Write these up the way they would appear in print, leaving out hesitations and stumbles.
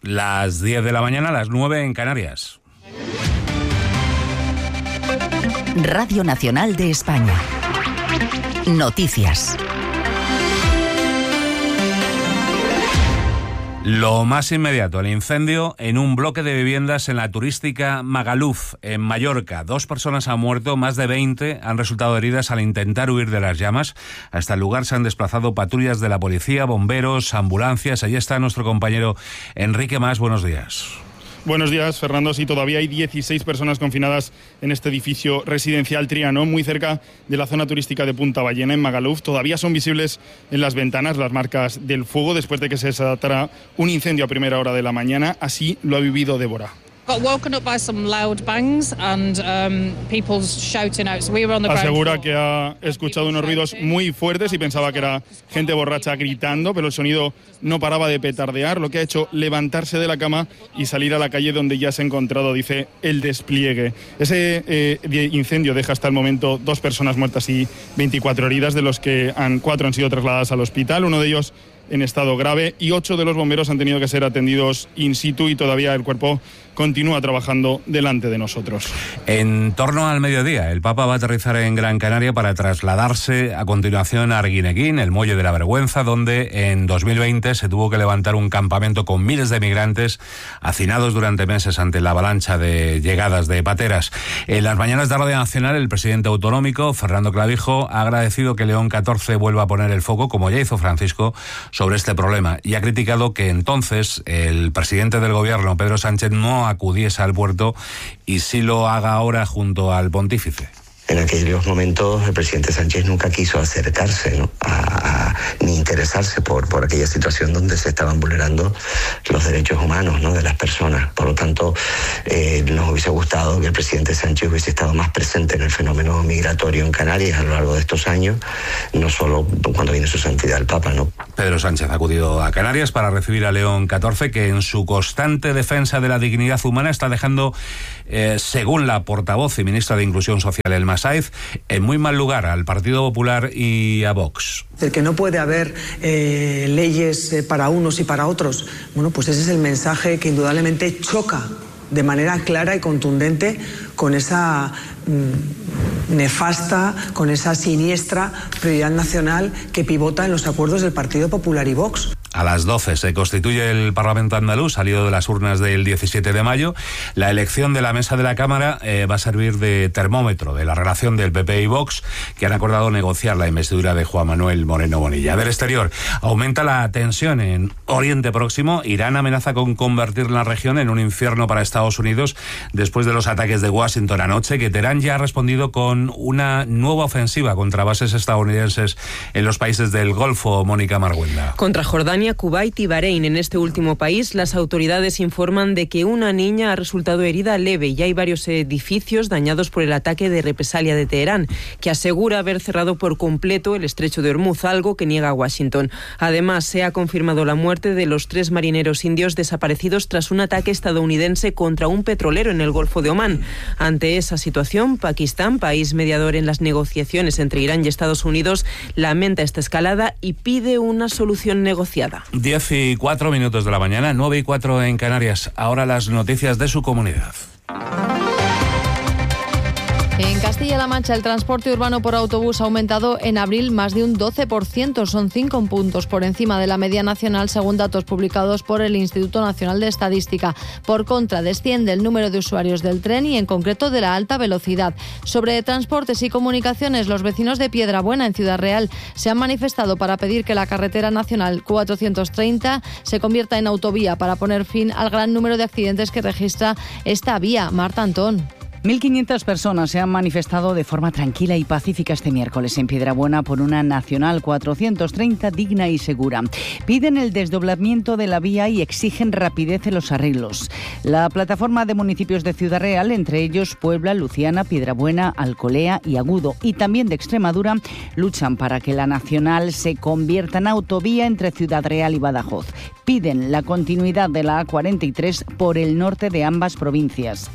Las 10 de la mañana, las 9 en Canarias. Radio Nacional de España. Noticias. Lo más inmediato, el incendio en un bloque de viviendas en la turística Magaluf, en Mallorca. 2 personas han muerto, más de 20 han resultado heridas al intentar huir de las llamas. Hasta el lugar se han desplazado patrullas de la policía, bomberos, ambulancias. Allí está nuestro compañero Enrique Mas. Buenos días. Buenos días, Fernando. Sí, todavía hay 16 personas confinadas en este edificio residencial Trianon, muy cerca de la zona turística de Punta Ballena, en Magaluf. Todavía son visibles en las ventanas las marcas del fuego después de que se desatara un incendio a primera hora de la mañana. Así lo ha vivido Débora. Asegura que ha escuchado unos ruidos muy fuertes y pensaba que era gente borracha gritando, pero el sonido no paraba de petardear, lo que ha hecho levantarse de la cama y salir a la calle donde ya se ha encontrado, dice, el despliegue. Ese incendio deja hasta el momento 2 personas muertas y 24 heridas, de los que 4 han sido trasladadas al hospital, uno de ellos en estado grave, y 8 de los bomberos han tenido que ser atendidos in situ y todavía el cuerpo continúa trabajando delante de nosotros. En torno al mediodía, el Papa va a aterrizar en Gran Canaria para trasladarse a continuación a Arguineguín, el Muelle de la Vergüenza, donde en 2020 se tuvo que levantar un campamento con miles de migrantes hacinados durante meses ante la avalancha de llegadas de pateras. En las mañanas de Radio Nacional, el presidente autonómico, Fernando Clavijo, ha agradecido que León XIV vuelva a poner el foco, como ya hizo Francisco, sobre este problema, y ha criticado que entonces el presidente del gobierno, Pedro Sánchez, no acudiese al puerto y sí lo haga ahora junto al pontífice. En aquellos momentos el presidente Sánchez nunca quiso acercarse, ¿no?, ni interesarse por aquella situación donde se estaban vulnerando los derechos humanos, ¿no?, de las personas. Por lo tanto, nos hubiese gustado que el presidente Sánchez hubiese estado más presente en el fenómeno migratorio en Canarias a lo largo de estos años, no solo cuando viene su santidad el Papa, ¿no? Pedro Sánchez ha acudido a Canarias para recibir a León XIV, que en su constante defensa de la dignidad humana está dejando, según la portavoz y ministra de Inclusión Social, Elma Sáez, en muy mal lugar al Partido Popular y a Vox. El que no puede haber leyes para unos y para otros. Bueno, pues ese es el mensaje que indudablemente choca de manera clara y contundente con esa nefasta, con esa siniestra prioridad nacional que pivota en los acuerdos del Partido Popular y Vox. A las 12 se constituye el Parlamento andaluz, salido de las urnas del 17 de mayo. La elección de la mesa de la Cámara va a servir de termómetro de la relación del PP y Vox, que han acordado negociar la investidura de Juan Manuel Moreno Bonilla. Del exterior, aumenta la tensión en Oriente Próximo. Irán amenaza con convertir la región en un infierno para Estados Unidos después de los ataques de Washington anoche, que Teherán ya ha respondido con una nueva ofensiva contra bases estadounidenses en los países del Golfo. Mónica Marguenda. Contra Jordania, Kuwait y Bahrein. En este último país, las autoridades informan de que una niña ha resultado herida leve y hay varios edificios dañados por el ataque de represalia de Teherán, que asegura haber cerrado por completo el estrecho de Hormuz, algo que niega Washington. Además, se ha confirmado la muerte de los 3 marineros indios desaparecidos tras un ataque estadounidense contra un petrolero en el Golfo de Omán. Ante esa situación, Pakistán, país mediador en las negociaciones entre Irán y Estados Unidos, lamenta esta escalada y pide una solución negociada. 10:04 de la mañana, 9:04 en Canarias. Ahora las noticias de su comunidad. En Castilla-La Mancha, el transporte urbano por autobús ha aumentado en abril más de un 12%. Son 5 puntos por encima de la media nacional, según datos publicados por el Instituto Nacional de Estadística. Por contra, desciende el número de usuarios del tren y, en concreto, de la alta velocidad. Sobre transportes y comunicaciones, los vecinos de Piedrabuena, en Ciudad Real, se han manifestado para pedir que la carretera nacional 430 se convierta en autovía para poner fin al gran número de accidentes que registra esta vía. Marta Antón. 1.500 personas se han manifestado de forma tranquila y pacífica este miércoles en Piedrabuena por una Nacional 430 digna y segura. Piden el desdoblamiento de la vía y exigen rapidez en los arreglos. La plataforma de municipios de Ciudad Real, entre ellos Puebla, Luciana, Piedrabuena, Alcolea y Agudo, y también de Extremadura, luchan para que la Nacional se convierta en autovía entre Ciudad Real y Badajoz. Piden la continuidad de la A43 por el norte de ambas provincias.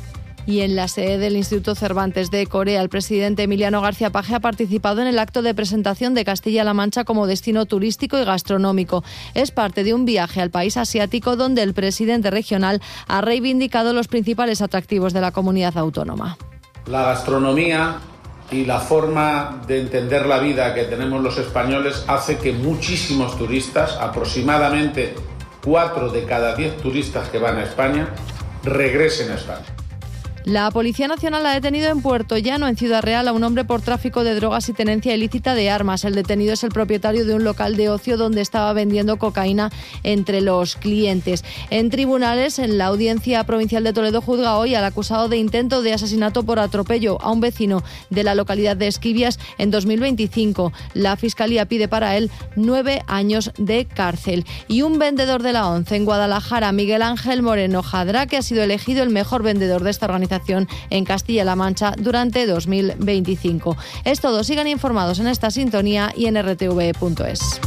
Y en la sede del Instituto Cervantes de Corea, el presidente Emiliano García Paje ha participado en el acto de presentación de Castilla-La Mancha como destino turístico y gastronómico. Es parte de un viaje al país asiático donde el presidente regional ha reivindicado los principales atractivos de la comunidad autónoma. La gastronomía y la forma de entender la vida que tenemos los españoles hace que muchísimos turistas, aproximadamente 4 de cada 10 turistas que van a España, regresen a España. La Policía Nacional ha detenido en Puerto Llano, en Ciudad Real, a un hombre por tráfico de drogas y tenencia ilícita de armas. El detenido es el propietario de un local de ocio donde estaba vendiendo cocaína entre los clientes. En tribunales, en la Audiencia Provincial de Toledo juzga hoy al acusado de intento de asesinato por atropello a un vecino de la localidad de Esquivias en 2025. La Fiscalía pide para él 9 años de cárcel. Y un vendedor de la ONCE en Guadalajara, Miguel Ángel Moreno Jadra, que ha sido elegido el mejor vendedor de esta organización en Castilla-La Mancha durante 2025. Es todo. Sigan informados en esta sintonía y en rtv.es.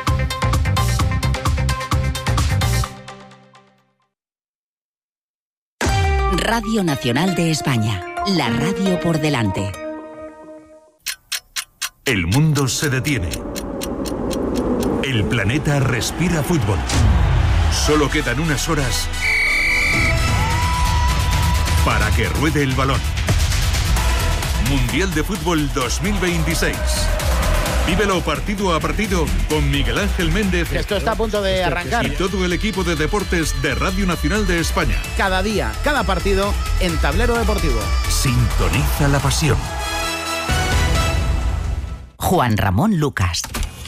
Radio Nacional de España. La radio por delante. El mundo se detiene. El planeta respira fútbol. Solo quedan unas horas para que ruede el balón. Mundial de Fútbol 2026. Vívelo partido a partido con Miguel Ángel Méndez. Esto está a punto de arrancar. Y todo el equipo de deportes de Radio Nacional de España. Cada día, cada partido en Tablero Deportivo. Sintoniza la pasión. Juan Ramón Lucas.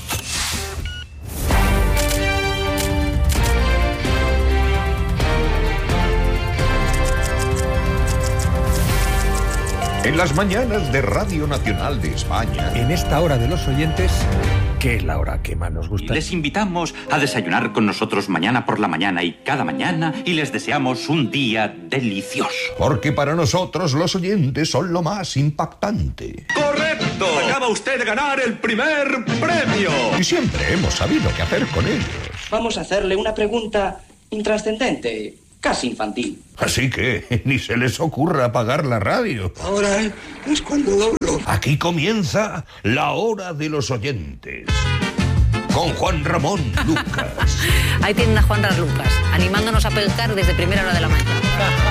En las mañanas de Radio Nacional de España. En esta hora de los oyentes, que es la hora que más nos gusta. Les invitamos a desayunar con nosotros mañana por la mañana y cada mañana y les deseamos un día delicioso. Porque para nosotros los oyentes son lo más impactante. ¡Correcto! Acaba usted de ganar el primer premio. Y siempre hemos sabido qué hacer con ellos. Vamos a hacerle una pregunta intrascendente. Casi infantil. Así que ni se les ocurra apagar la radio. Ahora es cuando doblo. Aquí comienza la hora de los oyentes. Con Juan Ramón Lucas. Ahí tienen a Juan Ramón Lucas, animándonos a peltar desde primera hora de la mañana.